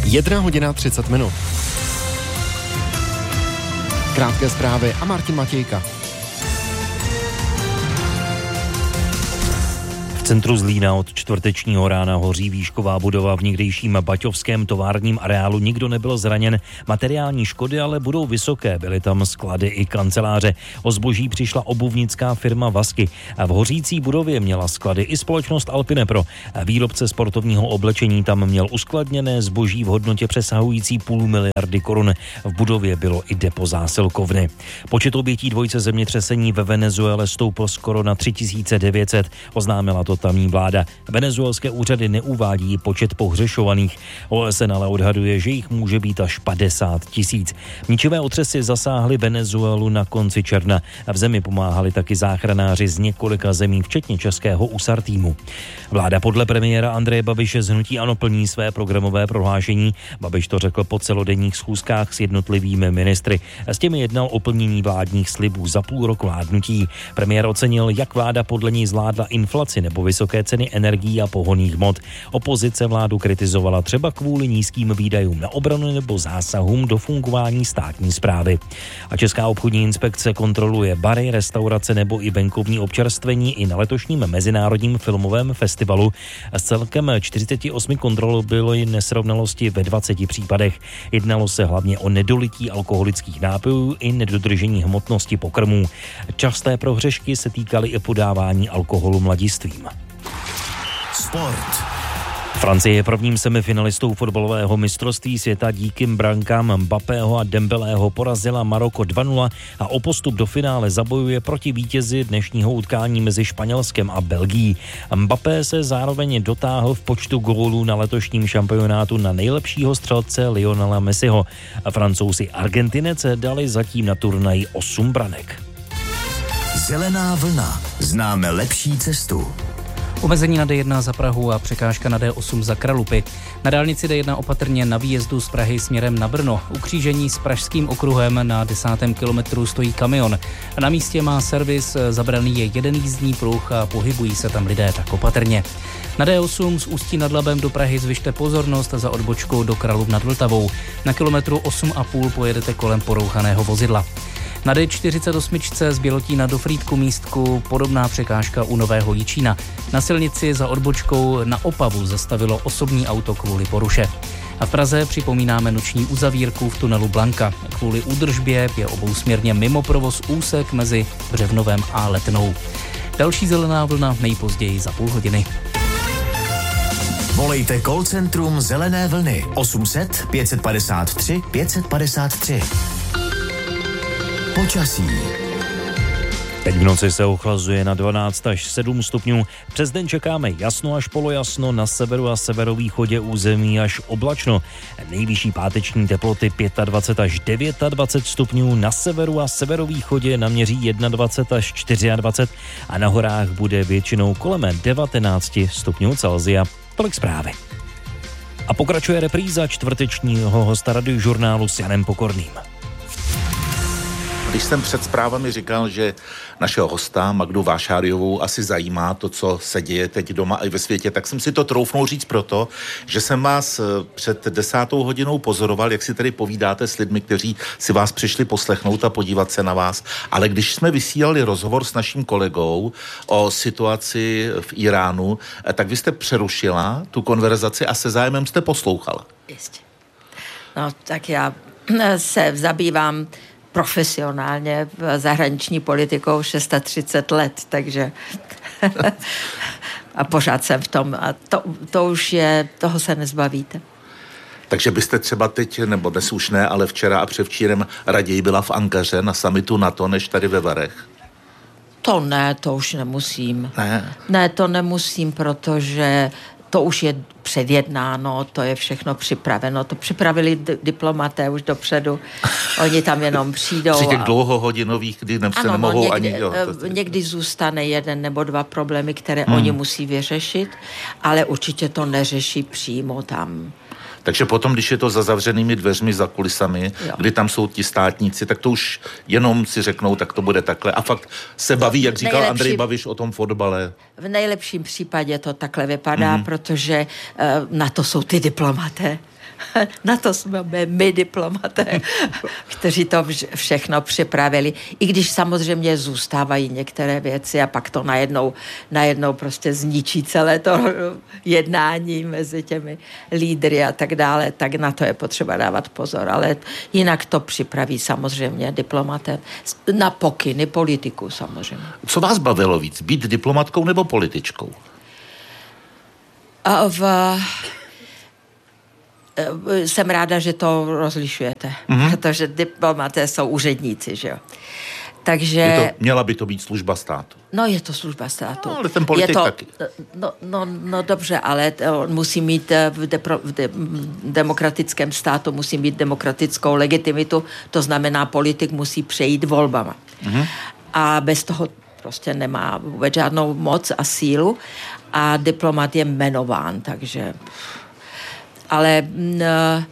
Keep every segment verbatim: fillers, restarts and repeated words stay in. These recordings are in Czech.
Jedna hodina třicet minut. Krátké zprávy a Martin Matějka. V centru Zlína od čtvrtečního rána hoří výšková budova v někdejším baťovském továrním areálu. Nikdo nebyl zraněn. Materiální škody ale budou vysoké. Byly tam sklady i kanceláře. O zboží přišla obuvnická firma Vasky. A v hořící budově měla sklady i společnost Alpinepro. A výrobce sportovního oblečení tam měl uskladněné zboží v hodnotě přesahující půl miliardy korun. V budově bylo i depo zásilkovny. Počet obětí dvojce zemětřesení ve Venezuele stoupl skoro na tři tisíce devět set. Oznámila to tamní vláda. Venezuelské úřady neuvádí počet pohřešovaných. O S N ale odhaduje, že jich může být až padesát tisíc. Ničivé otřesy zasáhly Venezuelu na konci června. V zemi pomáhali taky záchranáři z několika zemí, včetně českého U S A R týmu. Vláda podle premiéra Andreje Babiše z hnutí ANO plní své programové prohlášení. Babiš to řekl po celodenních schůzkách s jednotlivými ministry. S těmi jednal o plnění vládních slibů za půl rok vládnutí. Premiér ocenil, jak vláda podle něj zvládla inflaci nebo vysoké ceny energií a pohonných hmot. Opozice vládu kritizovala třeba kvůli nízkým výdajům na obranu nebo zásahům do fungování státní správy. A Česká obchodní inspekce kontroluje bary, restaurace nebo i venkovní občerstvení i na letošním mezinárodním filmovém festivalu. Z celkem čtyřicet osm kontrol byly nesrovnalosti ve dvaceti případech. Jednalo se hlavně o nedolití alkoholických nápojů i nedodržení hmotnosti pokrmů. Časté prohřešky se týkaly i podávání alkoholu mladistvím. Sport. Francie je prvním semifinalistou fotbalového mistrovství světa. Díky brankám Mbappého a Dembélého porazila Maroko dva nula a o postup do finále zabojuje proti vítězi dnešního utkání mezi Španělskem a Belgií. Mbappé se zároveň dotáhl v počtu gólů na letošním šampionátu na nejlepšího střelce Lionela Messiho. Francouzi Argentinec dali zatím na turnaji osm branek. Zelená vlna. Známe lepší cestu. Omezení na D jedna za Prahu a překážka na D osm za Kralupy. Na dálnici D jedna opatrně na výjezdu z Prahy směrem na Brno. U křížení s Pražským okruhem na desátém kilometru stojí kamion. Na místě má servis, zabraný je jeden jízdní pruh a pohybují se tam lidé tak opatrně. Na D osm z Ústí nad Labem do Prahy zvyšte pozornost za odbočkou do Kralub nad Vltavou. Na kilometru osm a půl pojedete kolem porouchaného vozidla. Na D čtyřicet osm z Bělotína do Frýdku místku podobná překážka u Nového Jičína. Na silnici za odbočkou na Opavu zastavilo osobní auto kvůli poruše. A v Praze připomínáme noční uzavírku v tunelu Blanka. Kvůli údržbě je obousměrně mimo provoz úsek mezi Břevnovem a Letnou. Další zelená vlna nejpozději za půl hodiny. Volejte call centrum Zelené vlny osm set pět padesát tři pět padesát tři. Počasí. Teď v noci se ochlazuje na dvanáct až sedm stupňů. Přes den čekáme jasno až polojasno, na severu a severovýchodě území až oblačno. Nejvyšší páteční teploty dvacet pět až dvacet devět stupňů, na severu a severovýchodě naměří dvacet jedna až dvacet čtyři a na horách bude většinou kolem devatenáct stupňů Celsia. Tolik zprávy. A pokračuje repríza čtvrtečního hosta Radiožurnálu s Janem Pokorným. Když jsem před zprávami říkal, že našeho hosta Magdu Vášáriovou asi zajímá to, co se děje teď doma i ve světě, tak jsem si to troufnul říct proto, že jsem vás před desátou hodinou pozoroval, jak si tady povídáte s lidmi, kteří si vás přišli poslechnout a podívat se na vás. Ale když jsme vysílali rozhovor s naším kolegou o situaci v Iránu, tak vy jste přerušila tu konverzaci a se zájmem jste poslouchala. Jistě. No, tak já se zabývám profesionálně v zahraniční politikou třicet šest let, takže a pořád jsem v tom a to, to už je, toho se nezbavíte. Takže byste třeba teď, nebo dnes už ne, ale včera a předevčírem raději byla v Ankaře na summitu NATO, než tady ve Varech? To ne, to už nemusím. Ne? Ne, to nemusím, protože to už je předjednáno, to je všechno připraveno. To připravili d- diplomaté už dopředu. Oni tam jenom přijdou. Při těch a... dlouhohodinových, kdy se ano, nemohou no, ani... někdy, Jo, to... někdy zůstane jeden nebo dva problémy, které hmm. oni musí vyřešit, ale určitě to neřeší přímo tam. Takže potom, když je to za zavřenými dveřmi, za kulisami, jo. kdy tam jsou ti státníci, tak to už jenom si řeknou, tak to bude takhle. A fakt se baví, jak říkal nejlepší, Andrej Babiš o tom fotbale. V nejlepším případě to takhle vypadá, mm-hmm. protože uh, na to jsou ty diplomaté. Na to jsme my diplomaté, kteří to všechno připravili. I když samozřejmě zůstávají některé věci a pak to najednou, najednou prostě zničí celé to jednání mezi těmi lídry a tak dále, tak na to je potřeba dávat pozor. Ale jinak to připraví samozřejmě diplomaté na pokyny politiků samozřejmě. Co vás bavilo víc, být diplomatkou nebo političkou? A v... Jsem ráda, že to rozlišujete, mm-hmm. protože diplomaté jsou úředníci, že jo. Takže... Je to, měla by to být služba státu. No, je to služba státu. No, ale ten politik je to, taky. No, no, no dobře, ale on musí mít v, depro, v de, demokratickém státu musí mít demokratickou legitimitu, to znamená, politik musí přejít volbama. Mm-hmm. A bez toho prostě nemá vůbec žádnou moc a sílu a diplomat je jmenován, takže... Ale m,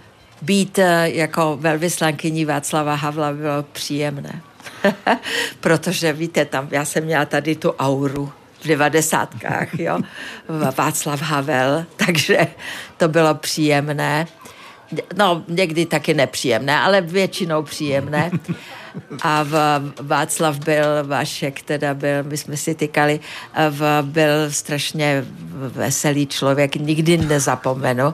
být jako velvyslankyní Václava Havla bylo příjemné. Protože víte, tam já jsem měla tady tu auru v devadesátkách, jo, Václav Havel, takže to bylo příjemné. No, někdy taky nepříjemné, ale většinou příjemné. A v, Václav byl, Vašek teda byl, my jsme si tykali, v, byl strašně veselý člověk, nikdy nezapomenu.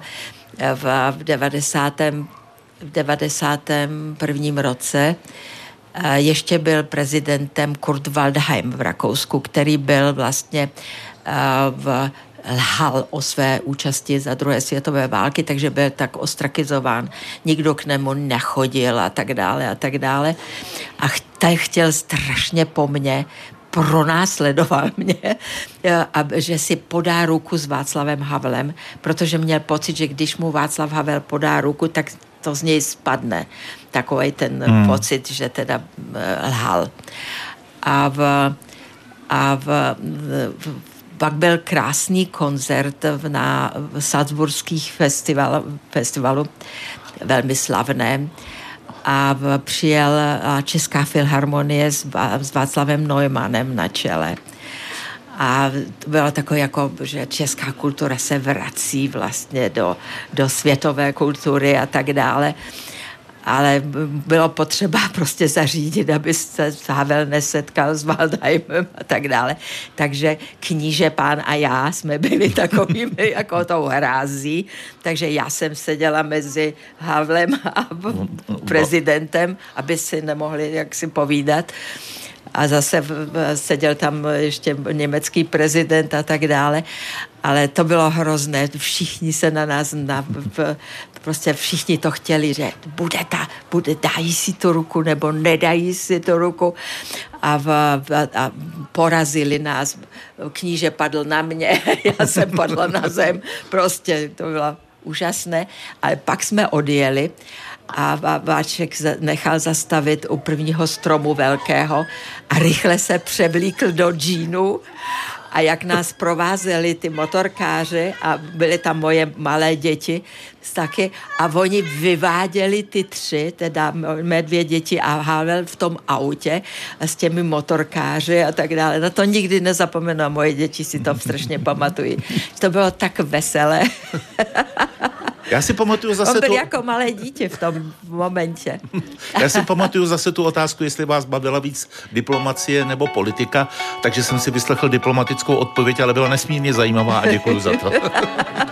V devadesátém v devadesátém prvním roce ještě byl prezidentem Kurt Waldheim v Rakousku, který byl vlastně v, lhal o své účasti za druhé světové války, takže byl tak ostrakizován. Nikdo k němu nechodil a tak dále a tak dále. A chtěl strašně po mně, pronásledoval mě, a že si podá ruku s Václavem Havlem, protože měl pocit, že když mu Václav Havel podá ruku, tak to z něj spadne. Takovej ten hmm. pocit, že teda lhal. A v, a v, v pak byl krásný koncert na salzburských festival, festivalu, velmi slavné. A přijel Česká filharmonie s, s Václavem Neumannem na čele. A to bylo takové jako, že česká kultura se vrací vlastně do, do světové kultury a tak dále. Ale bylo potřeba prostě zařídit, aby se Havel nesetkal s Waldheimem a tak dále. Takže kníže pán a já jsme byli takovými jako tou hrází. Takže já jsem seděla mezi Havlem a prezidentem, aby si nemohli jaksi povídat. A zase seděl tam ještě německý prezident a tak dále. Ale to bylo hrozné. Všichni se na nás, na, prostě všichni to chtěli, že bude ta, bude, dají si tu ruku nebo nedají si tu ruku. A, v, a porazili nás. Kníže padl na mě, já jsem padla na zem. Prostě to bylo úžasné. Ale pak jsme odjeli a Váček nechal zastavit u prvního stromu velkého a rychle se převlíkl do džínu. A jak nás provázeli ty motorkáři a byly tam moje malé děti taky a oni vyváděli ty tři, teda mé dvě děti a Havel v tom autě s těmi motorkáři a tak dále. Na to nikdy nezapomenu, moje děti si to strašně pamatují. To bylo tak veselé. Já si pamatuju zase On byl tu... jako malé dítě v tom momentě. Já si pamatuju zase tu otázku, jestli vás bavila víc diplomacie nebo politika, takže jsem si vyslechl diplomatickou odpověď, ale byla nesmírně zajímavá a děkuju za to.